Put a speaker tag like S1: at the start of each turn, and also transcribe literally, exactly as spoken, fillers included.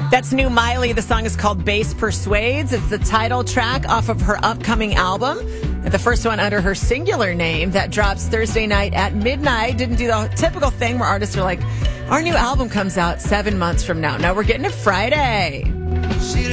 S1: That's new Miley. The song is called Bass Persuades. It's the title track off of her upcoming album. And the first one under her singular name that drops Thursday night at midnight. Didn't do the typical thing where artists are like, our new album comes out seven months from now. No, we're getting it Friday.